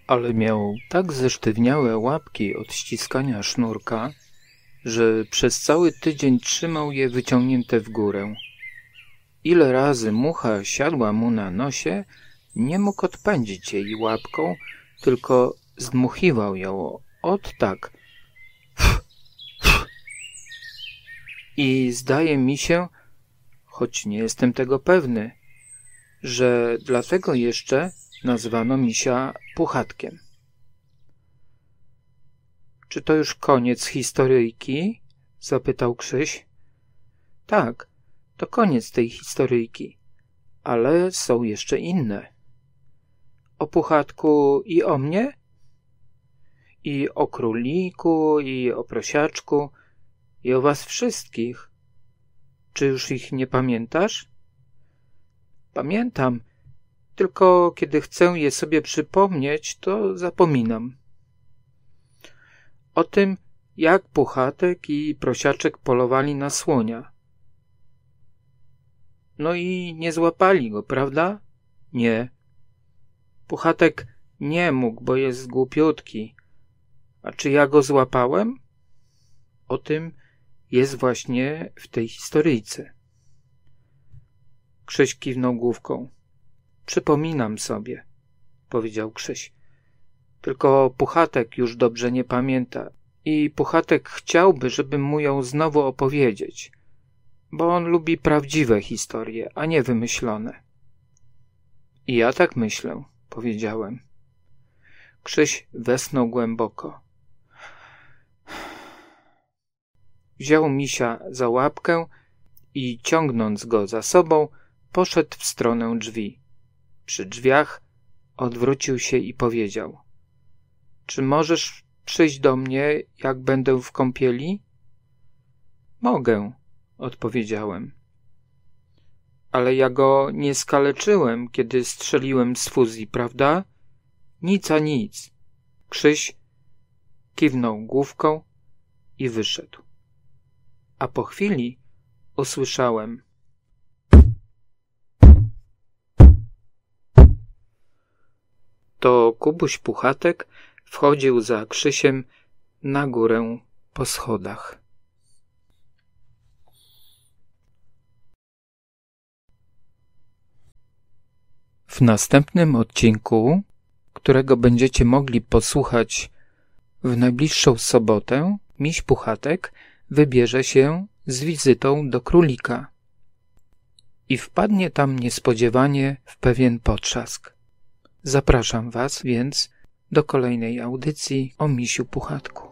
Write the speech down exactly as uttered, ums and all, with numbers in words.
ale miał tak zesztywniałe łapki od ściskania sznurka, że przez cały tydzień trzymał je wyciągnięte w górę. Ile razy mucha siadła mu na nosie, nie mógł odpędzić jej łapką, tylko zdmuchiwał ją ot tak. I zdaje mi się, choć nie jestem tego pewny, że dlatego jeszcze nazwano misia Puchatkiem. Czy to już koniec historyjki? Zapytał Krzyś. Tak, to koniec tej historyjki, ale są jeszcze inne. O Puchatku i o mnie? I o króliku, i o prosiaczku, i o was wszystkich. Czy już ich nie pamiętasz? Pamiętam, tylko kiedy chcę je sobie przypomnieć, to zapominam. O tym, jak Puchatek i prosiaczek polowali na słonia. No i nie złapali go, prawda? Nie. Puchatek nie mógł, bo jest głupiutki. A czy ja go złapałem? O tym jest właśnie w tej historyjce. Krzyś kiwnął główką. Przypominam sobie, powiedział Krzyś. Tylko Puchatek już dobrze nie pamięta i Puchatek chciałby, żebym mu ją znowu opowiedzieć, bo on lubi prawdziwe historie, a nie wymyślone. I ja tak myślę, powiedziałem. Krzyś westchnął głęboko. Wziął misia za łapkę i ciągnąc go za sobą, poszedł w stronę drzwi. Przy drzwiach odwrócił się i powiedział: Czy możesz przyjść do mnie, jak będę w kąpieli? Mogę, odpowiedziałem. Ale ja go nie skaleczyłem, kiedy strzeliłem z fuzji, prawda? Nic a nic. Krzyś kiwnął główką i wyszedł. A po chwili usłyszałem: To Kubuś Puchatek wchodził za Krzysiem na górę po schodach. W następnym odcinku, którego będziecie mogli posłuchać w najbliższą sobotę, miś Puchatek wybierze się z wizytą do królika i wpadnie tam niespodziewanie w pewien potrzask. Zapraszam was więc do kolejnej audycji o misiu Puchatku.